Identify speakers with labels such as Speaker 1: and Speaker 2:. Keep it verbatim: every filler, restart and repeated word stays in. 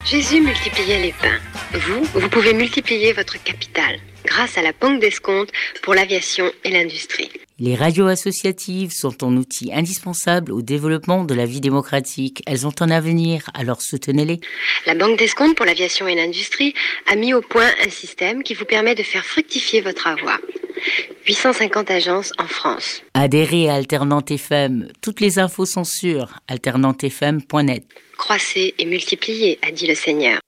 Speaker 1: Jésus multipliait les pains. Vous, vous pouvez multiplier votre capital grâce à la banque d'escompte pour l'aviation et l'industrie.
Speaker 2: Les radios associatives sont un outil indispensable au développement de la vie démocratique. Elles ont un avenir, alors soutenez-les.
Speaker 1: La banque d'escompte pour l'aviation et l'industrie a mis au point un système qui vous permet de faire fructifier votre avoir. huit cent cinquante agences en France.
Speaker 2: Adhérez à Alternante F M. Toutes les infos sont sur alternante f m point net.
Speaker 1: Croissez et multipliez, a dit le Seigneur.